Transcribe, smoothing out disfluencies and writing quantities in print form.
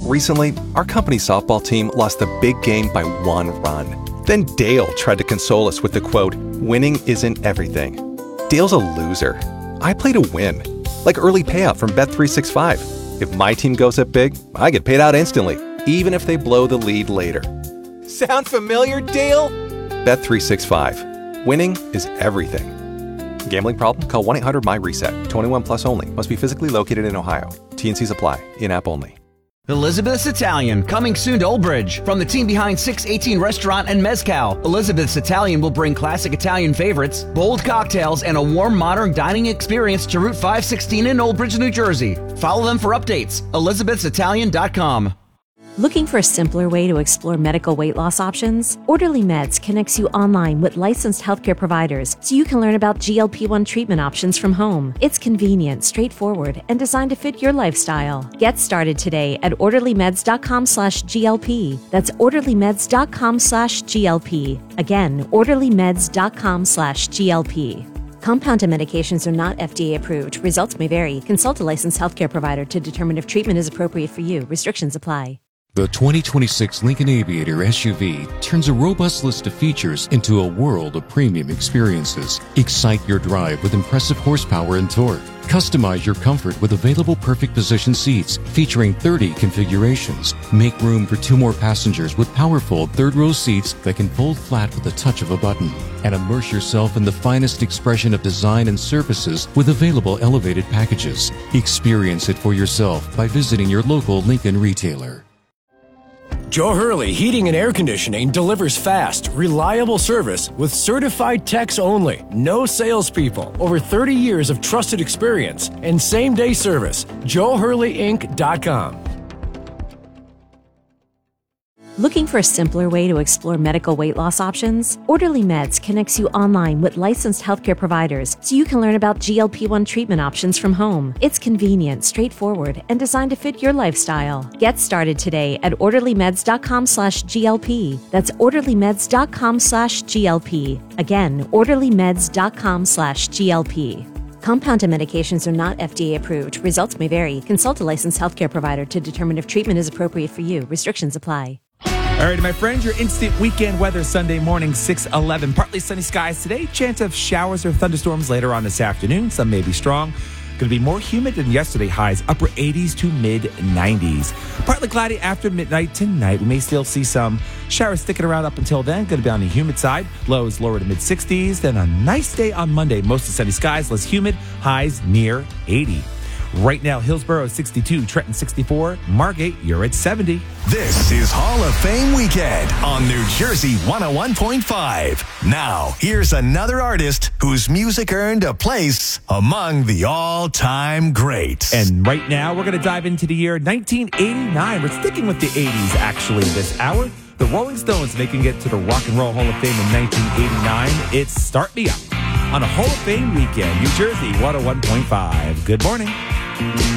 Recently, our company softball team lost the big game by 1 run. Then Dale tried to console us with the quote, "Winning isn't everything." Dale's a loser. I play to win. Like early payout from Bet365. If my team goes up big, I get paid out instantly, even if they blow the lead later. Sound familiar, Dale? Bet365. Winning is everything. Gambling problem? Call 1-800-MY-RESET. 21 plus only. Must be physically located in Ohio. T&Cs apply. In-app only. Elizabeth's Italian, coming soon to Old Bridge. From the team behind 618 Restaurant and Mezcal, Elizabeth's Italian will bring classic Italian favorites, bold cocktails, and a warm, modern dining experience to Route 516 in Old Bridge, New Jersey. Follow them for updates. Elizabeth'sItalian.com. Looking for a simpler way to explore medical weight loss options? Orderly Meds connects you online with licensed healthcare providers so you can learn about GLP-1 treatment options from home. It's convenient, straightforward, and designed to fit your lifestyle. Get started today at orderlymeds.com/GLP. That's orderlymeds.com/GLP. Again, orderlymeds.com/GLP. Compounded medications are not FDA approved. Results may vary. Consult a licensed healthcare provider to determine if treatment is appropriate for you. Restrictions apply. The 2026 Lincoln Aviator SUV turns a robust list of features into a world of premium experiences. Excite your drive with impressive horsepower and torque. Customize your comfort with available perfect position seats featuring 30 configurations. Make room for 2 more passengers with powerful third-row seats that can fold flat with the touch of a button. And immerse yourself in the finest expression of design and services with available elevated packages. Experience it for yourself by visiting your local Lincoln retailer. Joe Hurley Heating and Air Conditioning delivers fast, reliable service with certified techs only. No salespeople. Over 30 years of trusted experience and same-day service. JoeHurleyInc.com. Looking for a simpler way to explore medical weight loss options? Orderly Meds connects you online with licensed healthcare providers so you can learn about GLP-1 treatment options from home. It's convenient, straightforward, and designed to fit your lifestyle. Get started today at orderlymeds.com/GLP. That's orderlymeds.com/GLP. Again, orderlymeds.com/GLP. Compounded medications are not FDA approved. Results may vary. Consult a licensed healthcare provider to determine if treatment is appropriate for you. Restrictions apply. All right, my friends, your instant weekend weather Sunday morning, 6:11. Partly sunny skies today. Chance of showers or thunderstorms later on this afternoon. Some may be strong. Going to be more humid than yesterday. Highs upper 80s to mid 90s. Partly cloudy after midnight tonight. We may still see some showers sticking around up until then. Going to be on the humid side. Lows lower to mid 60s. Then a nice day on Monday. Mostly sunny skies, less humid. Highs near 80. Right now, Hillsborough 62, Trenton 64, Margate, you're at 70. This is Hall of Fame Weekend on New Jersey 101.5. Now, here's another artist whose music earned a place among the all-time greats. And right now, we're going to dive into the year 1989. We're sticking with the 80s, actually, this hour. The Rolling Stones making it to the Rock and Roll Hall of Fame in 1989. It's Start Me Up on a Hall of Fame Weekend, New Jersey 101.5. Good morning.